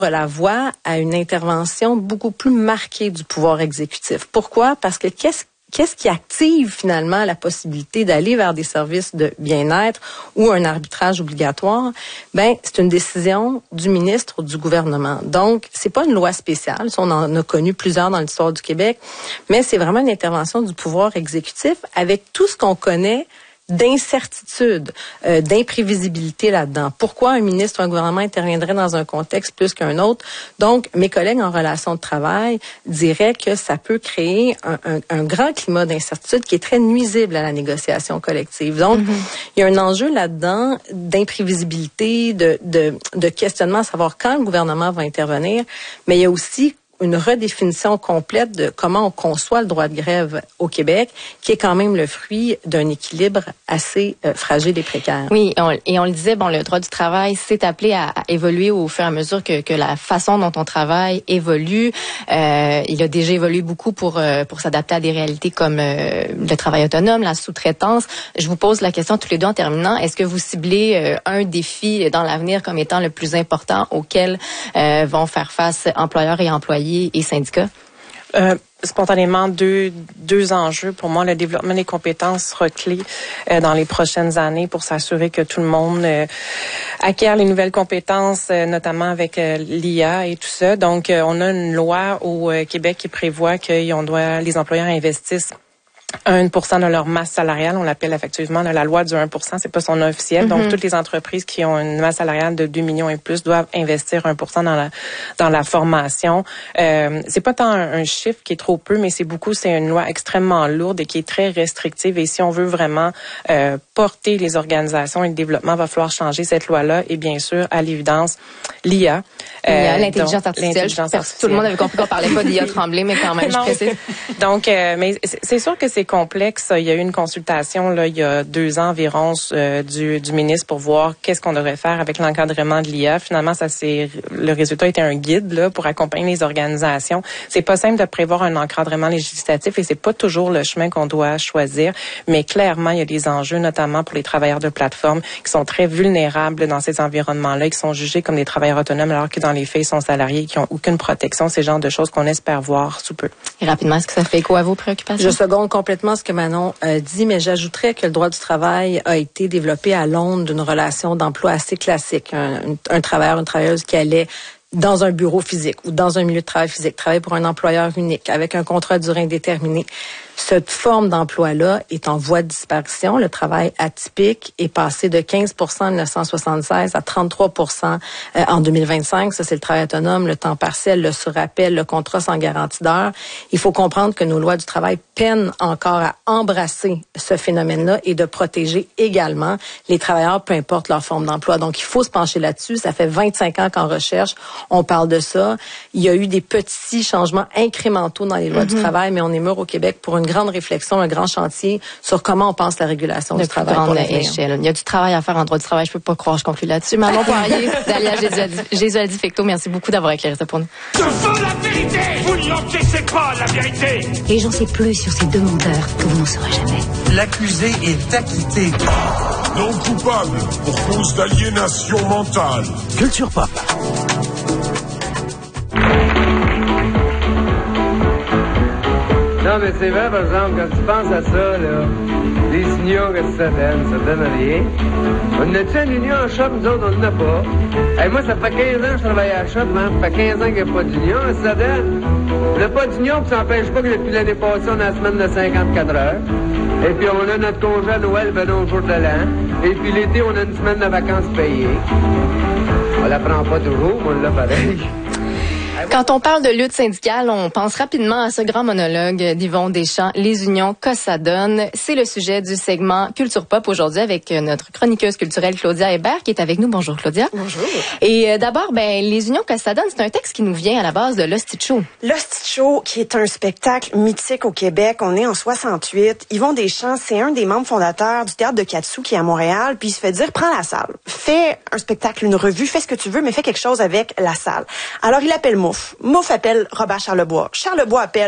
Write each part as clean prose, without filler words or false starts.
la voie à une intervention beaucoup plus marquée du pouvoir exécutif. Pourquoi? Parce que qu'est-ce qui active finalement la possibilité d'aller vers des services de bien-être ou un arbitrage obligatoire? Ben, c'est une décision du ministre ou du gouvernement. Donc, c'est pas une loi spéciale. Ça, on en a connu plusieurs dans l'histoire du Québec, mais c'est vraiment une intervention du pouvoir exécutif avec tout ce qu'on connaît d'incertitude, d'imprévisibilité là-dedans. Pourquoi un ministre ou un gouvernement interviendrait dans un contexte plus qu'un autre? Donc, mes collègues en relation de travail diraient que ça peut créer un grand climat d'incertitude qui est très nuisible à la négociation collective. Donc, il y a un enjeu là-dedans d'imprévisibilité, de questionnement à savoir quand le gouvernement va intervenir, mais il y a aussi une redéfinition complète de comment on conçoit le droit de grève au Québec, qui est quand même le fruit d'un équilibre assez fragile et précaire. Oui, et on le disait, bon, le droit du travail s'est appelé à évoluer au fur et à mesure que la façon dont on travaille évolue. Il a déjà évolué beaucoup pour s'adapter à des réalités comme le travail autonome, la sous-traitance. Je vous pose la question tous les deux en terminant. Est-ce que vous ciblez un défi dans l'avenir comme étant le plus important auquel vont faire face employeurs et employés et syndicats? Spontanément, deux enjeux. Pour moi, le développement des compétences sera clé dans les prochaines années pour s'assurer que tout le monde acquiert les nouvelles compétences, notamment avec l'IA et tout ça. Donc, on a une loi au Québec qui prévoit que les employeurs investissent 1% de leur masse salariale, on l'appelle effectivement la loi du 1%, c'est pas son nom officiel. Donc, toutes les entreprises qui ont une masse salariale de 2 millions et plus doivent investir 1% dans la formation. C'est pas tant un chiffre qui est trop peu, mais c'est une loi extrêmement lourde et qui est très restrictive. Et si on veut vraiment porter les organisations et le développement, va falloir changer cette loi-là. Et bien sûr, à l'évidence, l'IA. L'intelligence artificielle. Tout le monde avait compris qu'on parlait pas d'IA Tremblay, mais quand même, je précise. Donc, mais c'est sûr que c'est complexe. Il y a eu une consultation là, il y a 2 ans environ du ministre pour voir qu'est-ce qu'on devrait faire avec l'encadrement de l'IA. Finalement, le résultat était un guide là pour accompagner les organisations. C'est pas simple de prévoir un encadrement législatif et c'est pas toujours le chemin qu'on doit choisir. Mais clairement, il y a des enjeux, notamment pour les travailleurs de plateforme qui sont très vulnérables dans ces environnements-là, qui sont jugés comme des travailleurs autonomes alors que dans les faits, ils sont salariés, qui ont aucune protection. C'est le genre de choses qu'on espère voir sous peu. Et rapidement, est-ce que ça fait écho à vos préoccupations? Je seconde complètement ce que Manon dit, mais j'ajouterais que le droit du travail a été développé à l'aune d'une relation d'emploi assez classique. Un travailleur, une travailleuse qui allait dans un bureau physique ou dans un milieu de travail physique, travailler pour un employeur unique avec un contrat de durée indéterminée. Cette forme d'emploi-là est en voie de disparition. Le travail atypique est passé de 15% en 1976 à 33% en 2025. Ça, c'est le travail autonome, le temps partiel, le surappel, le contrat sans garantie d'heure. Il faut comprendre que nos lois du travail peinent encore à embrasser ce phénomène-là et de protéger également les travailleurs, peu importe leur forme d'emploi. Donc, il faut se pencher là-dessus. Ça fait 25 ans qu'en recherche, on parle de ça. Il y a eu des petits changements incrémentaux dans les lois du travail, mais on est mûr au Québec pour une grande réflexion, un grand chantier sur comment on pense la régulation du travail pour échelle. Il y a du travail à faire en droit du travail. Je peux pas croire, je conclue là-dessus. Manon Poirier, Dalia Jésus-Adi-Fecteau, merci beaucoup d'avoir éclairé ça pour nous. Je veux la vérité! Vous n'encaissez pas la vérité! Et j'en sais plus sur ces demandeurs que vous n'en saurez jamais. L'accusé est acquitté. Non coupable pour cause d'aliénation mentale. Culture Pop. Non, mais c'est vrai, par exemple, quand tu penses à ça, là, les unions que ça donne rien. On a-tu une union en shop, nous autres, on n'en a pas. Hey, moi, ça fait 15 ans que je travaille à la shop, hein. Ça fait 15 ans qu'il n'y a pas d'union, ça donne. On n'a pas d'union, puis ça n'empêche pas que depuis l'année passée, on a la semaine de 54 heures. Et puis, on a notre congé à Noël, ben au jour de l'an. Et puis, l'été, on a une semaine de vacances payées. On la prend pas toujours, mais on l'a pareil. Quand on parle de lutte syndicale, on pense rapidement à ce grand monologue d'Yvon Deschamps, les unions, que ça donne. C'est le sujet du segment Culture Pop aujourd'hui avec notre chroniqueuse culturelle Claudia Hébert qui est avec nous. Bonjour Claudia. Bonjour. Et d'abord, les unions, que ça donne, c'est un texte qui nous vient à la base de l'Hostie de Show. L'Hostie de Show, qui est un spectacle mythique au Québec. On est en 68. Yvon Deschamps, c'est un des membres fondateurs du Théâtre de Katsou qui est à Montréal. Puis il se fait dire, prends la salle. Fais un spectacle, une revue, fais ce que tu veux, mais fais quelque chose avec la salle. Alors il appelle Mouf. Mouf appelle Robert Charlebois. Charlebois appelle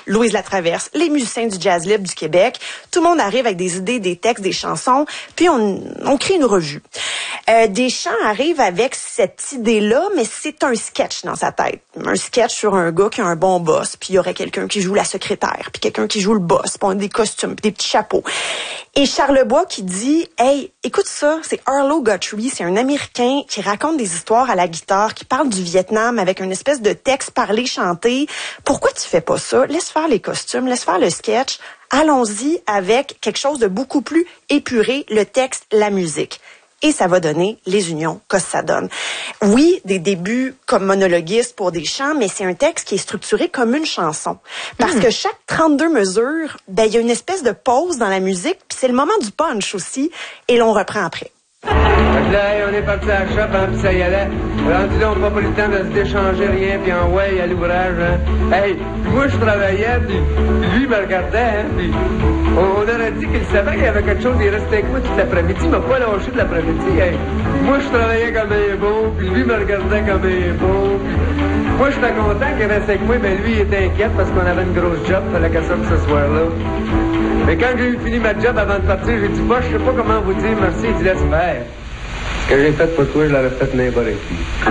Louise Latraverse, les musiciens du jazz libre du Québec. Tout le monde arrive avec des idées, des textes, des chansons, puis on crée une revue. Deschamps arrive avec cette idée-là, mais c'est un sketch dans sa tête. Un sketch sur un gars qui a un bon boss, puis il y aurait quelqu'un qui joue la secrétaire, puis quelqu'un qui joue le boss, puis on a des costumes, puis des petits chapeaux. Et Charlebois qui dit « Hey, écoute ça, c'est Arlo Guthrie, c'est un Américain qui raconte des histoires à la guitare, qui parle du Vietnam avec une espèce de texte parlé, chanté. Pourquoi tu fais pas ça? Laisse faire les costumes, laisse faire le sketch. Allons-y avec quelque chose de beaucoup plus épuré, le texte, la musique. » Et ça va donner Les Unions qu'est-ce ça donne. Oui, des débuts comme monologuiste pour Deschamps, mais c'est un texte qui est structuré comme une chanson. Parce que chaque 32 mesures, ben il y a une espèce de pause dans la musique, puis c'est le moment du punch aussi, et l'on reprend après. Là, on est parti à la shop, hein, puis ça y allait. Rendu là, on n'a pas eu le temps de se déchanger rien, puis en ouais, à l'ouvrage, hein. Hey, puis moi, je travaillais, puis lui, il me regardait, hein, puis on aurait dit qu'il savait qu'il y avait quelque chose, il restait avec moi toute l'après-midi, il m'a pas lâché de l'après-midi, hey. Moi, je travaillais comme un bon, puis lui, il me regardait comme un bon, puis moi, j'étais content qu'il restait avec moi, mais lui, il était inquiète parce qu'on avait une grosse job, fallait qu'elle sorte ce soir-là. Mais quand j'ai eu fini ma job avant de partir, j'ai dit, bah, je sais pas comment vous dire merci, il dit, laisse faire. Ce que j'ai fait pour toi, je l'aurais fait n'importe qui.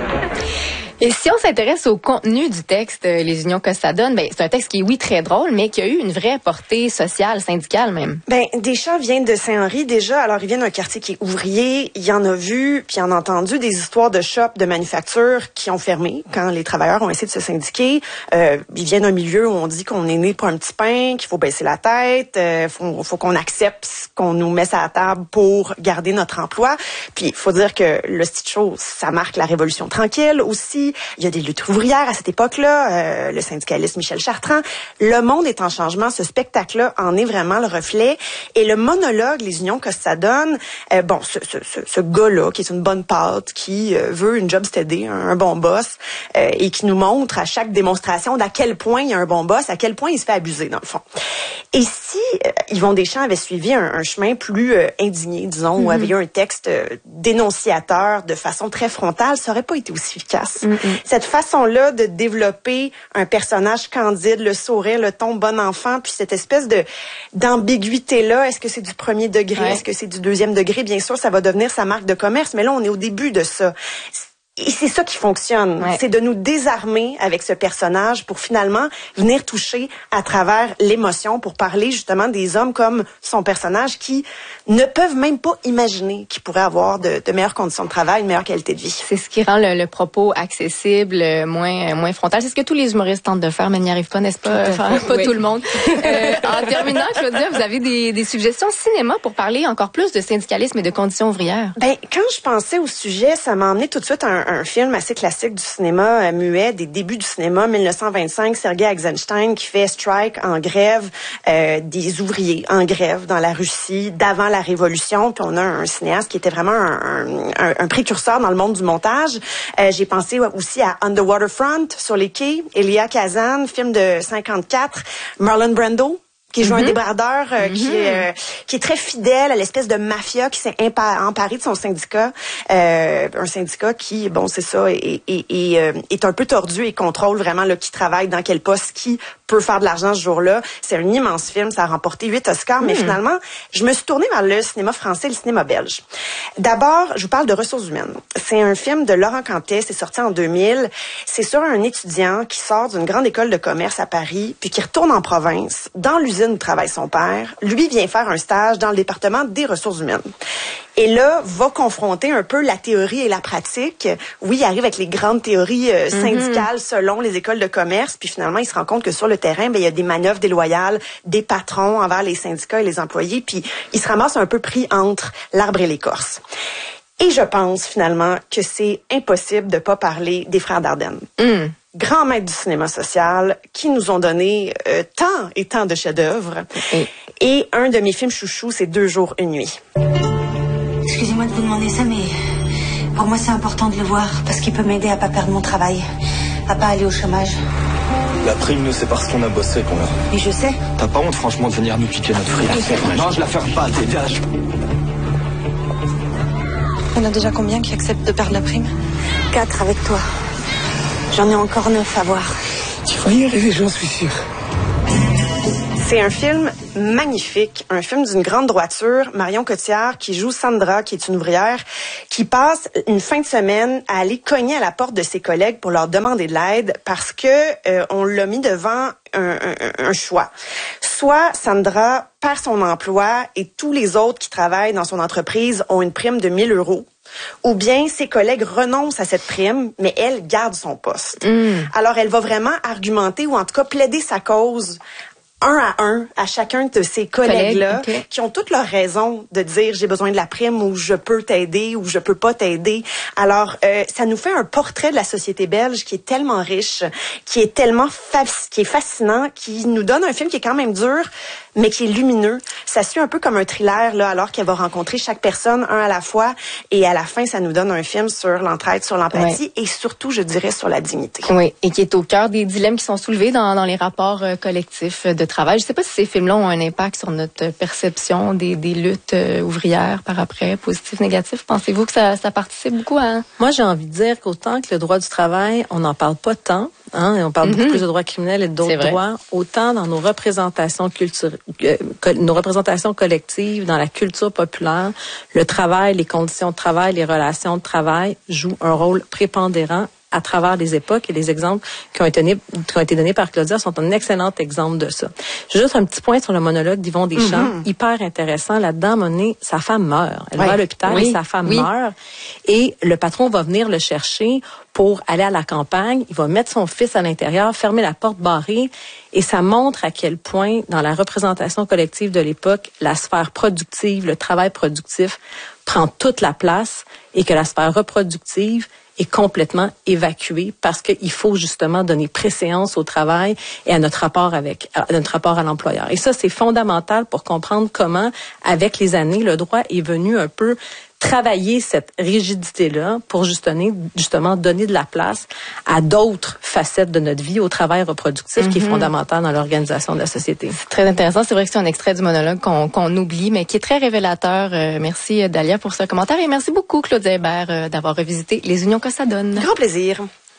Et si on s'intéresse au contenu du texte, Les Unions que ça donne, ben c'est un texte qui est, oui, très drôle, mais qui a eu une vraie portée sociale, syndicale même. Ben, Deschamps vient de Saint-Henri déjà, alors il vient d'un quartier qui est ouvrier, il en a vu, puis il en a entendu des histoires de shops, de manufactures qui ont fermé quand les travailleurs ont essayé de se syndiquer. Il vient d'un milieu où on dit qu'on est né pour un petit pain, qu'il faut baisser la tête, faut qu'on accepte ce qu'on nous met à la table pour garder notre emploi. Puis il faut dire que le style show, ça marque la Révolution tranquille aussi. Il y a des luttes ouvrières à cette époque-là, le syndicaliste Michel Chartrand. Le monde est en changement. Ce spectacle-là en est vraiment le reflet. Et le monologue, Les Unions que ça donne, ce gars-là, qui est une bonne pâte, qui veut une job steady, un bon boss, et qui nous montre à chaque démonstration d'à quel point il y a un bon boss, à quel point il se fait abuser, dans le fond. Et si Yvon Deschamps avait suivi un chemin plus indigné, disons, ou avait eu un texte dénonciateur de façon très frontale, ça aurait pas été aussi efficace. Cette façon-là de développer un personnage candide, le sourire, le ton bon enfant, puis cette espèce d'ambiguïté-là, est-ce que c'est du premier degré, est-ce que c'est du deuxième degré? Bien sûr, ça va devenir sa marque de commerce, mais là, on est au début de ça. Et c'est ça qui fonctionne. C'est de nous désarmer avec ce personnage pour finalement venir toucher à travers l'émotion pour parler justement des hommes comme son personnage qui ne peuvent même pas imaginer qu'ils pourraient avoir de meilleures conditions de travail, une meilleure qualité de vie. C'est ce qui rend le propos accessible, moins frontal. C'est ce que tous les humoristes tentent de faire, mais n'y arrivent pas, n'est-ce pas? Pas tout le monde. En terminant, Claudia, vous avez des suggestions cinéma pour parler encore plus de syndicalisme et de conditions ouvrières? Ben, quand je pensais au sujet, ça m'a emmené tout de suite à un film assez classique du cinéma muet, des débuts du cinéma, 1925, Sergei Eisenstein qui fait strike en grève, des ouvriers en grève dans la Russie d'avant la Révolution. Puis on a un cinéaste qui était vraiment un précurseur dans le monde du montage. J'ai pensé aussi à On the Waterfront, sur les quais, Elia Kazan, film de 54, Marlon Brando, qui joue un débardeur qui est très fidèle à l'espèce de mafia qui s'est emparé de son syndicat, un syndicat qui, bon, c'est ça, est un peu tordu et contrôle vraiment là qui travaille dans quel poste, qui peut faire de l'argent ce jour-là. C'est un immense film, ça a remporté 8 Oscars, mais finalement, je me suis tournée vers le cinéma français et le cinéma belge. D'abord, je vous parle de Ressources humaines. C'est un film de Laurent Cantet, c'est sorti en 2000. C'est sur un étudiant qui sort d'une grande école de commerce à Paris, puis qui retourne en province, dans l'usine où travaille son père. Lui vient faire un stage dans le département des ressources humaines. Et là, va confronter un peu la théorie et la pratique. Oui, il arrive avec les grandes théories syndicales selon les écoles de commerce, puis finalement, il se rend compte que sur le terrain, ben il y a des manœuvres déloyales des patrons envers les syndicats et les employés, puis il se ramasse un peu pris entre l'arbre et l'écorce. Et je pense finalement que c'est impossible de pas parler des frères Dardenne. Grands maîtres du cinéma social qui nous ont donné tant et tant de chefs-d'œuvre. Et un de mes films chouchous, c'est 2 jours, 1 nuit. Excusez-moi de vous demander ça, mais pour moi, c'est important de le voir parce qu'il peut m'aider à pas perdre mon travail, à pas aller au chômage. La prime, nous, c'est parce qu'on a bossé qu'on l'a. Oui, je sais. T'as pas honte, franchement, de venir nous piquer notre fric? Non, je la ferme pas, dégage. Il y en a déjà combien qui acceptent de perdre la prime? 4 avec toi. J'en ai encore 9 à voir. Tu vas y arriver, j'en suis sûr. C'est un film magnifique, un film d'une grande droiture. Marion Cotillard qui joue Sandra, qui est une ouvrière, qui passe une fin de semaine à aller cogner à la porte de ses collègues pour leur demander de l'aide parce que on l'a mis devant un choix. Soit Sandra perd son emploi et tous les autres qui travaillent dans son entreprise ont une prime de 1 000 €. Ou bien ses collègues renoncent à cette prime, mais elle garde son poste. Alors, elle va vraiment argumenter ou en tout cas plaider sa cause à chacun de ces collègues-là qui ont toutes leurs raisons de dire j'ai besoin de la prime ou je peux t'aider ou je peux pas t'aider. Alors, ça nous fait un portrait de la société belge qui est tellement riche, qui est tellement qui est fascinant, qui nous donne un film qui est quand même dur, mais qui est lumineux. Ça suit un peu comme un thriller, là, alors qu'elle va rencontrer chaque personne, un à la fois, et à la fin, ça nous donne un film sur l'entraide, sur l'empathie, et surtout, je dirais, sur la dignité. Oui, et qui est au cœur des dilemmes qui sont soulevés dans les rapports collectifs de travail. Je ne sais pas si ces films-là ont un impact sur notre perception des luttes ouvrières par après, positif, négatif. Pensez-vous que ça participe beaucoup à... Moi, j'ai envie de dire qu'autant que le droit du travail, on n'en parle pas tant, et on parle beaucoup plus de droits criminels et d'autres droits, autant dans nos représentations nos représentations collectives, dans la culture populaire, le travail, les conditions de travail, les relations de travail jouent un rôle prépondérant à travers les époques, et les exemples qui ont été donnés par Claudia sont un excellent exemple de ça. J'ai juste un petit point sur le monologue d'Yvon Deschamps, hyper intéressant. Là-dedans, à un moment donné, sa femme meurt. Elle va à l'hôpital et sa femme meurt. Et le patron va venir le chercher pour aller à la campagne. Il va mettre son fils à l'intérieur, fermer la porte barrée. Et ça montre à quel point, dans la représentation collective de l'époque, la sphère productive, le travail productif prend toute la place et que la sphère reproductive est complètement évacuée parce qu'il faut justement donner préséance au travail et à notre rapport à l'employeur. Et ça, c'est fondamental pour comprendre comment, avec les années, le droit est venu un peu travailler cette rigidité-là pour justement donner de la place à d'autres facettes de notre vie, au travail reproductif qui est fondamental dans l'organisation de la société. C'est très intéressant. C'est vrai que c'est un extrait du monologue qu'on oublie, mais qui est très révélateur. Merci Dalia pour ce commentaire et merci beaucoup Claudia Hébert d'avoir revisité Les Unions que ça donne. Grand plaisir.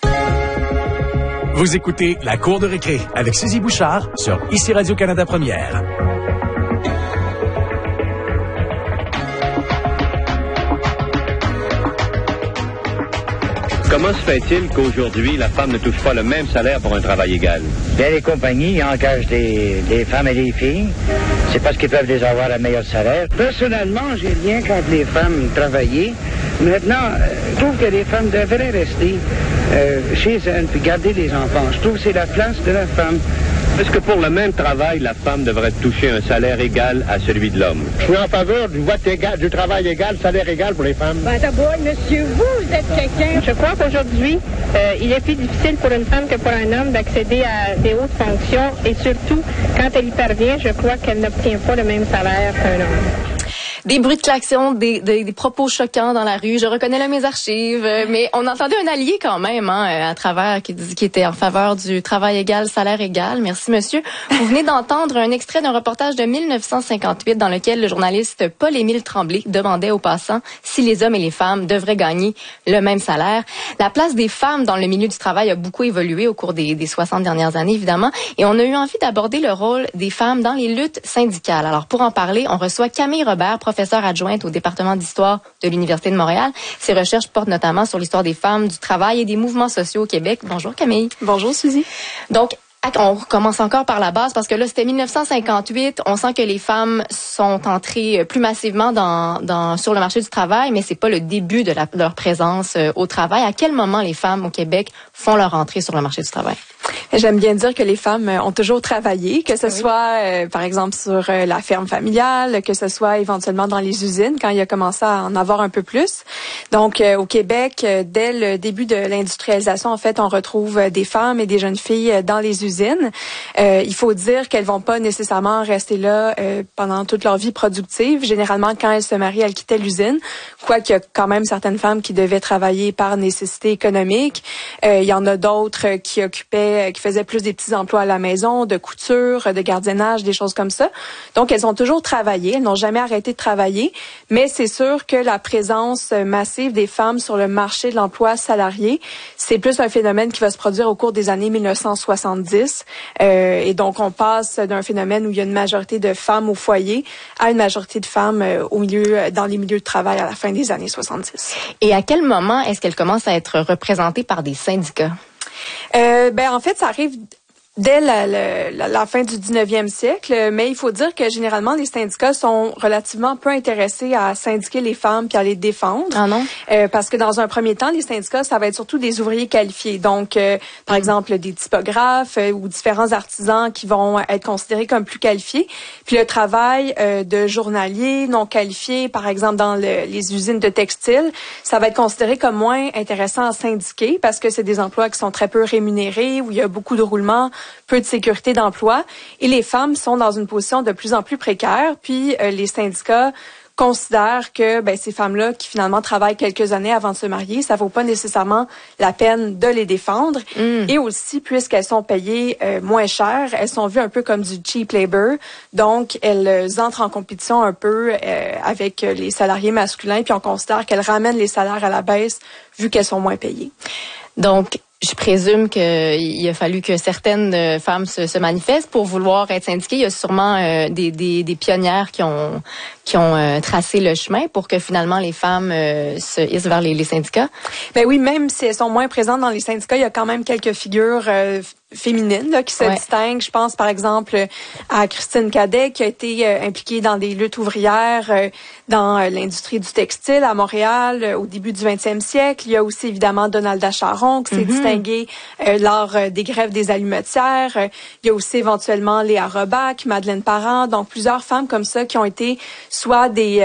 Vous écoutez La Cour de récré avec Suzy Bouchard sur ICI Radio-Canada Première. Comment se fait-il qu'aujourd'hui, la femme ne touche pas le même salaire pour un travail égal? Bien, les compagnies engagent des femmes et des filles. C'est parce qu'ils peuvent les avoir à meilleur salaire. Personnellement, j'ai rien contre les femmes travailler. Maintenant, je trouve que les femmes devraient rester chez elles puis garder des enfants. Je trouve que c'est la place de la femme. Est-ce que pour le même travail, la femme devrait toucher un salaire égal à celui de l'homme? Je suis en faveur du vote égal, du travail égal, salaire égal pour les femmes. Ben d'abord, monsieur, vous êtes quelqu'un. Je crois qu'aujourd'hui, il est plus difficile pour une femme que pour un homme d'accéder à des hautes fonctions et surtout, quand elle y parvient, je crois qu'elle n'obtient pas le même salaire qu'un homme. Des bruits de klaxon, des propos choquants dans la rue. Je reconnais là mes archives, mais on entendait un allié quand même à travers qui était en faveur du travail égal, salaire égal. Merci monsieur. Vous venez d'entendre un extrait d'un reportage de 1958 dans lequel le journaliste Paul-Émile Tremblay demandait aux passants si les hommes et les femmes devraient gagner le même salaire. La place des femmes dans le milieu du travail a beaucoup évolué au cours des 60 dernières années évidemment, et on a eu envie d'aborder le rôle des femmes dans les luttes syndicales. Alors pour en parler, on reçoit Camille Robert, professeure adjointe au département d'histoire de l'Université de Montréal. Ses recherches portent notamment sur l'histoire des femmes, du travail et des mouvements sociaux au Québec. Bonjour Camille. Bonjour Suzy. Donc, on commence encore par la base parce que là, c'était 1958. On sent que les femmes sont entrées plus massivement sur le marché du travail, mais c'est pas le début de leur présence au travail. À quel moment les femmes au Québec font leur entrée sur le marché du travail? J'aime bien dire que les femmes ont toujours travaillé, que ce soit, par exemple, sur la ferme familiale, que ce soit éventuellement dans les usines, quand il a commencé à en avoir un peu plus. Donc, au Québec, dès le début de l'industrialisation, en fait, on retrouve des femmes et des jeunes filles dans les usines. Il faut dire qu'elles vont pas nécessairement rester là pendant toute leur vie productive. Généralement, quand elles se marient, elles quittaient l'usine, quoiqu'il y a quand même certaines femmes qui devaient travailler par nécessité économique. Il y en a d'autres qui faisaient plus des petits emplois à la maison, de couture, de gardiennage, des choses comme ça. Donc, elles ont toujours travaillé, elles n'ont jamais arrêté de travailler, mais c'est sûr que la présence massive des femmes sur le marché de l'emploi salarié, c'est plus un phénomène qui va se produire au cours des années 1970. 70. Et donc, on passe d'un phénomène où il y a une majorité de femmes au foyer à une majorité de femmes dans les milieux de travail à la fin des années 70. Et à quel moment est-ce qu'elle commence à être représentée par des syndicats? En fait, ça arrive dès la fin du 19e siècle, mais il faut dire que généralement les syndicats sont relativement peu intéressés à syndiquer les femmes puis à les défendre. Ah non? Parce que dans un premier temps, les syndicats, ça va être surtout des ouvriers qualifiés. Donc, par exemple, des typographes ou différents artisans qui vont être considérés comme plus qualifiés. Puis le travail de journaliers non qualifiés, par exemple dans les usines de textiles, ça va être considéré comme moins intéressant à syndiquer parce que c'est des emplois qui sont très peu rémunérés, où il y a beaucoup de roulements, peu de sécurité d'emploi, et les femmes sont dans une position de plus en plus précaire, puis les syndicats considèrent que ces femmes-là qui finalement travaillent quelques années avant de se marier, ça vaut pas nécessairement la peine de les défendre. Et aussi, puisqu'elles sont payées moins cher, elles sont vues un peu comme du cheap labor, donc elles entrent en compétition un peu avec les salariés masculins, puis on considère qu'elles ramènent les salaires à la baisse vu qu'elles sont moins payées. Donc, je présume qu'il a fallu que certaines femmes se manifestent pour vouloir être syndiquées. Il y a sûrement des pionnières qui ont tracé le chemin pour que finalement les femmes se hissent vers les syndicats. Ben oui, même si elles sont moins présentes dans les syndicats, il y a quand même quelques figures féminines là, qui se distinguent. Je pense par exemple à Christine Cadet qui a été impliquée dans des luttes ouvrières dans l'industrie du textile à Montréal au début du 20e siècle. Il y a aussi évidemment Donalda Charon qui s'est distinguée lors des grèves des allumetières. Il y a aussi éventuellement Léa Robach, Madeleine Parent, donc plusieurs femmes comme ça qui ont été soit des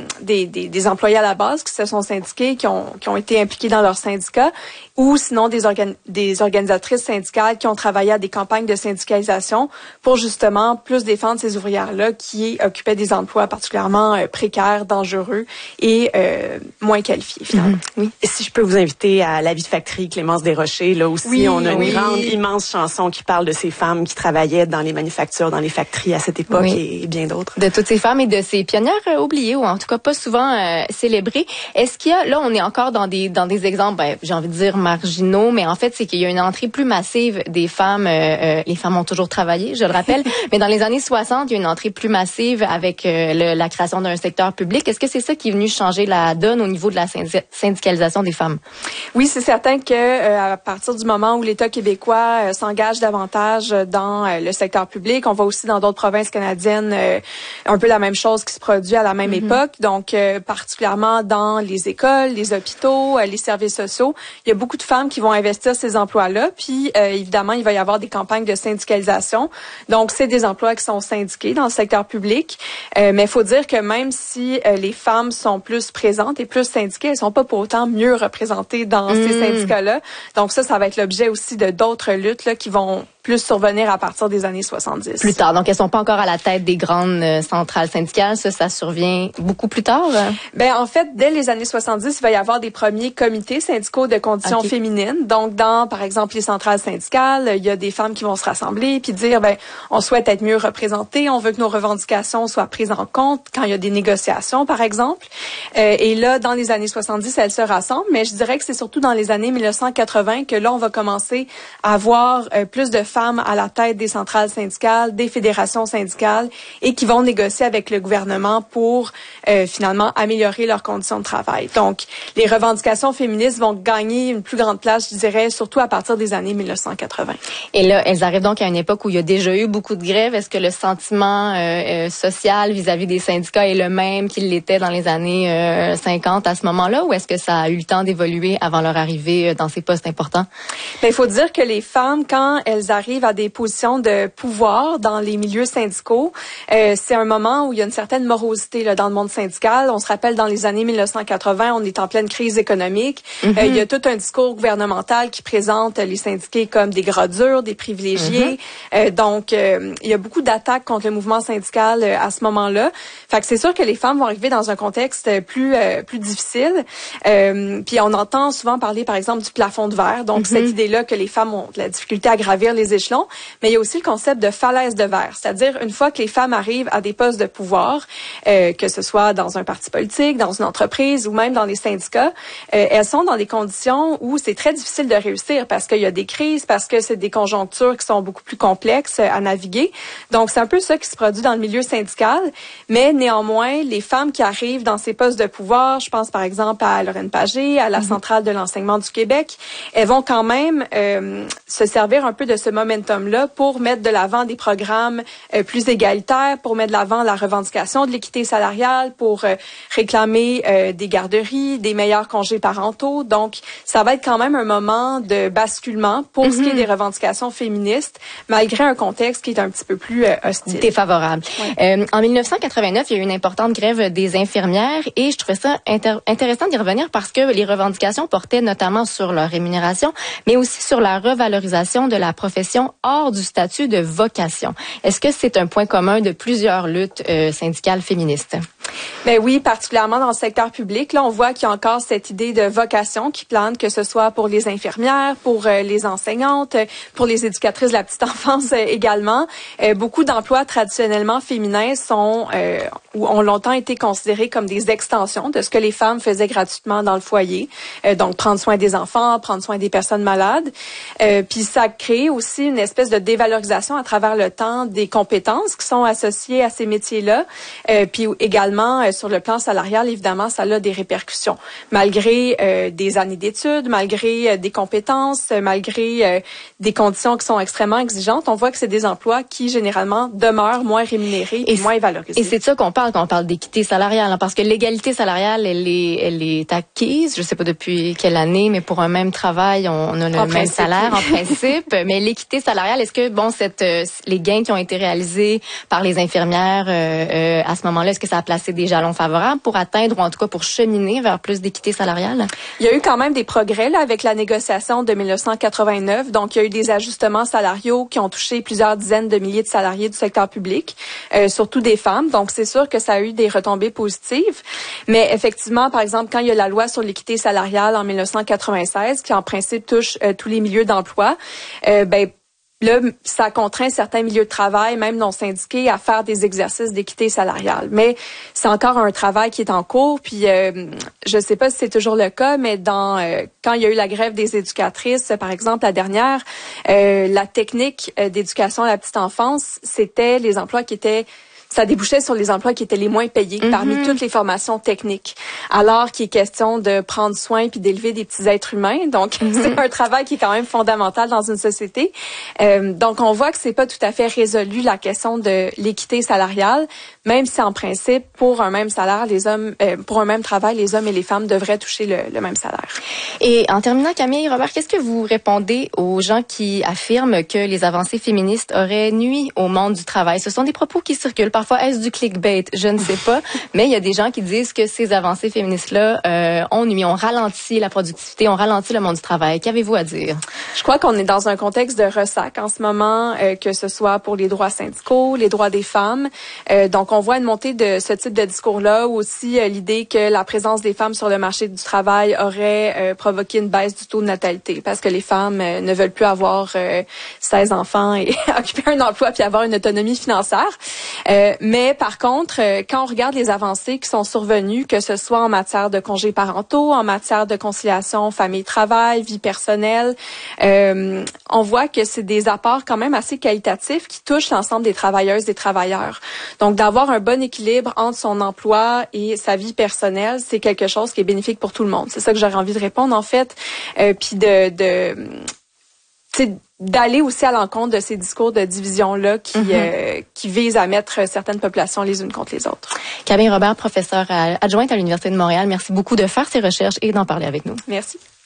employés à la base qui se sont syndiqués, qui ont été impliqués dans leur syndicat, ou sinon des organisatrices syndicales qui ont travaillé à des campagnes de syndicalisation pour justement plus défendre ces ouvrières-là qui occupaient des emplois particulièrement précaires, dangereux et moins qualifiés, finalement. Oui. Et si je peux vous inviter à La vie de factory, Clémence Desrochers, là aussi, on a une grande, immense chanson qui parle de ces femmes qui travaillaient dans les manufactures, dans les factories à cette époque et bien d'autres. De toutes ces femmes et de ces pionnières oubliées ou en tout cas pas souvent célébrées. Est-ce qu'il y a, là on est encore dans des exemples, j'ai envie de dire marginaux, mais en fait c'est qu'il y a une entrée plus massive des femmes. Les femmes ont toujours travaillé, je le rappelle, mais dans les années 60, il y a une entrée plus massive avec la création d'un secteur public. Est-ce que c'est ça qui est venu changer la donne au niveau de la syndicalisation des femmes? Oui, c'est certain que à partir du moment où l'État québécois s'engage davantage dans le secteur public, on voit aussi dans d'autres provinces canadiennes un peu la même chose qui se produit à la même époque. Donc, particulièrement dans les écoles, les hôpitaux, les services sociaux, il y a beaucoup de femmes qui vont investir ces emplois-là. Puis, évidemment, il va y avoir des campagnes de syndicalisation. Donc, c'est des emplois qui sont syndiqués dans le secteur public. Mais il faut dire que même si les femmes sont plus présentes et plus syndiquées, elles sont pas pour autant mieux représentées dans ces syndicats-là. Donc, ça va être l'objet aussi de d'autres luttes là, qui vont plus survenir à partir des années 70. Plus tard. Donc, elles sont pas encore à la tête des grandes centrales syndicales. Ça survient beaucoup plus tard? En fait, dès les années 70, il va y avoir des premiers comités syndicaux de conditions féminines. Donc, dans, par exemple, les centrales syndicales, il y a des femmes qui vont se rassembler puis dire, on souhaite être mieux représentées, on veut que nos revendications soient prises en compte quand il y a des négociations, par exemple. Et là, dans les années 70, elles se rassemblent, mais je dirais que c'est surtout dans les années 1980 que là, on va commencer à avoir plus de femmes à la tête des centrales syndicales, des fédérations syndicales et qui vont négocier avec le gouvernement pour finalement améliorer leurs conditions de travail. Donc, les revendications féministes vont gagner une plus grande place, je dirais, surtout à partir des années 1980. Et là, elles arrivent donc à une époque où il y a déjà eu beaucoup de grèves. Est-ce que le sentiment social vis-à-vis des syndicats est le même qu'il l'était dans les années 50 à ce moment-là, ou est-ce que ça a eu le temps d'évoluer avant leur arrivée dans ces postes importants? Il faut dire que les femmes, quand elles arrivent à des positions de pouvoir dans les milieux syndicaux, c'est un moment où il y a une certaine morosité là, dans le monde syndical. On se rappelle, dans les années 1980, on est en pleine crise économique. Il y a tout un discours gouvernemental qui présente les syndiqués comme des gras durs, des privilégiés. Donc, il y a beaucoup d'attaques contre le mouvement syndical à ce moment-là. Fait que c'est sûr que les femmes vont arriver dans un contexte plus difficile. Puis on entend souvent parler, par exemple, du plafond de verre. Donc, cette idée-là que les femmes ont de la difficulté à gravir les échelons. Mais il y a aussi le concept de falaise de verre. C'est-à-dire, une fois que les femmes arrivent à des postes de pouvoir, que ce soit dans un parti politique, dans une entreprise ou même dans les syndicats, elles sont dans des conditions où c'est très difficile de réussir parce qu'il y a des crises, parce que c'est des conjonctures qui sont beaucoup plus complexes à naviguer. Donc, c'est un peu ça qui se produit dans le milieu syndical, mais néanmoins, les femmes qui arrivent dans ces postes de pouvoir, je pense par exemple à Lorraine Pagé, à la Centrale de l'enseignement du Québec, elles vont quand même se servir un peu de ce momentum-là pour mettre de l'avant des programmes plus égalitaires, pour mettre de l'avant la revendication de l'équité salariale, pour réclamer des garderies, des meilleurs congés parentaux. Donc, ça va être quand même un moment de basculement pour ce qui est des revendications féministes, malgré un contexte qui est un petit peu plus hostile. Défavorable. Ouais. En 1989, il y a eu une importante grève des infirmières et je trouvais ça intéressant d'y revenir parce que les revendications portaient notamment sur leur rémunération, mais aussi sur la revalorisation de la profession hors du statut de vocation. Est-ce que c'est un point commun de plusieurs luttes syndicales féministes? Ben oui, particulièrement dans le secteur public. Là, on voit qu'il y a encore cette idée de vocation qui plane, que ce soit pour les infirmières, pour les enseignantes, pour les éducatrices de la petite enfance également. Beaucoup d'emplois traditionnellement féminins ou ont longtemps été considérés comme des extensions de ce que les femmes faisaient gratuitement dans le foyer. Donc, prendre soin des enfants, prendre soin des personnes malades. Puis ça crée aussi une espèce de dévalorisation à travers le temps des compétences qui sont associées à ces métiers-là. Puis également, sur le plan salarial, évidemment, ça a des répercussions. Malgré des années d'études, malgré des compétences, malgré des conditions qui sont extrêmement exigeantes, on voit que c'est des emplois qui, généralement, demeurent moins rémunérés et moins valorisés. Et c'est de ça qu'on parle quand on parle d'équité salariale, hein, parce que l'égalité salariale, elle est acquise, je sais pas depuis quelle année, mais pour un même travail, on a le même salaire en principe. Mais l'équité salariale, est-ce que, les gains qui ont été réalisés par les infirmières à ce moment-là, est-ce que ça a placé des jalons favorables pour atteindre ou en tout cas pour cheminer vers plus d'équité salariale? Il y a eu quand même des progrès là avec la négociation de 1989. Donc, il y a eu des ajustements salariaux qui ont touché plusieurs dizaines de milliers de salariés du secteur public, surtout des femmes. Donc, c'est sûr que ça a eu des retombées positives. Mais effectivement, par exemple, quand il y a la loi sur l'équité salariale en 1996, qui en principe touche tous les milieux d'emploi, là, ça contraint certains milieux de travail, même non syndiqués, à faire des exercices d'équité salariale. Mais c'est encore un travail qui est en cours. Puis, je sais pas si c'est toujours le cas, mais quand il y a eu la grève des éducatrices, par exemple, la dernière, la technique d'éducation à la petite enfance, c'était les emplois ça débouchait sur les emplois qui étaient les moins payés parmi toutes les formations techniques. Alors qu'il est question de prendre soin puis d'élever des petits êtres humains. Donc, c'est un travail qui est quand même fondamental dans une société. Donc, on voit que c'est pas tout à fait résolu la question de l'équité salariale, même si en principe, pour un même salaire, pour un même travail, les hommes et les femmes devraient toucher le même salaire. Et en terminant, Camille, Robert, qu'est-ce que vous répondez aux gens qui affirment que les avancées féministes auraient nui au monde du travail? Ce sont des propos qui circulent. Parfois, est-ce du clickbait? Je ne sais pas. Mais il y a des gens qui disent que ces avancées féministes-là ont nui, ont ralenti la productivité, ont ralenti le monde du travail. Qu'avez-vous à dire? Je crois qu'on est dans un contexte de ressac en ce moment, que ce soit pour les droits syndicaux, les droits des femmes. Donc, on voit une montée de ce type de discours-là, ou aussi l'idée que la présence des femmes sur le marché du travail aurait provoqué une baisse du taux de natalité, parce que les femmes ne veulent plus avoir 16 enfants et occuper un emploi puis avoir une autonomie financière. Mais par contre, quand on regarde les avancées qui sont survenues, que ce soit en matière de congés parentaux, en matière de conciliation famille-travail, vie personnelle, on voit que c'est des apports quand même assez qualitatifs qui touchent l'ensemble des travailleuses et travailleurs. Donc, d'avoir un bon équilibre entre son emploi et sa vie personnelle, c'est quelque chose qui est bénéfique pour tout le monde. C'est ça que j'aurais envie de répondre, en fait. Puis d'aller aussi à l'encontre de ces discours de division-là qui visent à mettre certaines populations les unes contre les autres. Camille Robert, professeure adjointe à l'Université de Montréal, merci beaucoup de faire ces recherches et d'en parler avec nous. Merci.